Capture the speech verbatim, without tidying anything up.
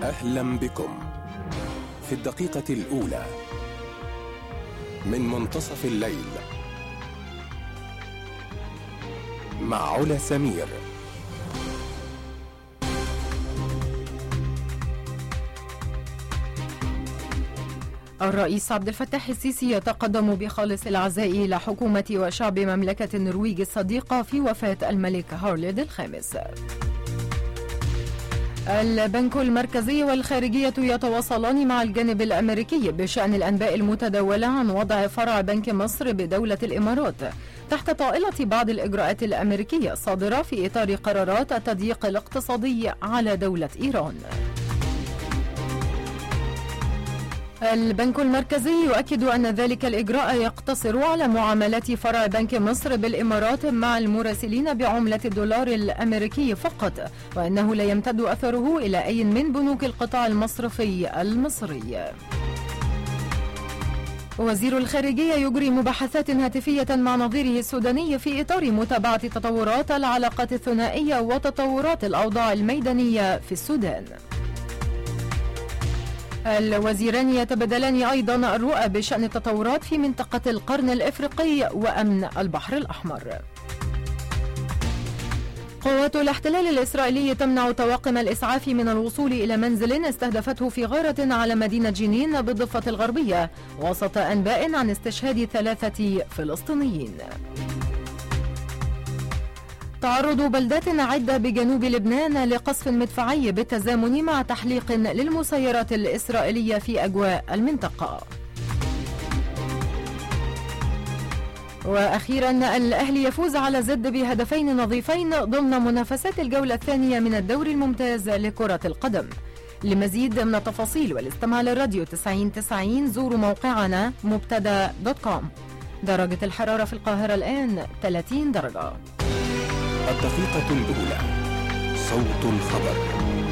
أهلا بكم في الدقيقة الأولى من منتصف الليل مع علا سمير. الرئيس عبد الفتاح السيسي يتقدم بخالص العزاء إلى حكومة وشعب مملكة النرويج الصديقة في وفاة الملك هارلد الخامس. البنك المركزي والخارجية يتواصلان مع الجانب الأمريكي بشأن الأنباء المتداولة عن وضع فرع بنك مصر بدولة الإمارات تحت طائلة بعض الإجراءات الأمريكية الصادرة في إطار قرارات التضييق الاقتصادي على دولة إيران. البنك المركزي يؤكد أن ذلك الإجراء يقتصر على معاملات فرع بنك مصر بالإمارات مع المراسلين بعملة الدولار الأمريكي فقط، وأنه لا يمتد أثره إلى أي من بنوك القطاع المصرفي المصري. وزير الخارجية يجري مباحثات هاتفية مع نظيره السوداني في إطار متابعة تطورات العلاقات الثنائية وتطورات الأوضاع الميدانية في السودان. الوزيران يتبادلان أيضا الرؤى بشأن التطورات في منطقة القرن الإفريقي وأمن البحر الأحمر. قوات الاحتلال الإسرائيلي تمنع طواقم الإسعاف من الوصول إلى منزل استهدفته في غارة على مدينة جنين بالضفة الغربية وسط أنباء عن استشهاد ثلاثة فلسطينيين. تعرض بلدات عدة بجنوب لبنان لقصف مدفعي بالتزامن مع تحليق للمسيرات الإسرائيلية في أجواء المنطقة. وأخيرا الأهلي يفوز على زد بهدفين نظيفين ضمن منافسات الجولة الثانية من الدوري الممتاز لكرة القدم. لمزيد من التفاصيل والاستماع للراديو تسعين تسعين زوروا موقعنا مبتدا دوت كوم. درجة الحرارة في القاهرة الآن ثلاثين درجة. الدقيقة الأولى، صوت الخبر.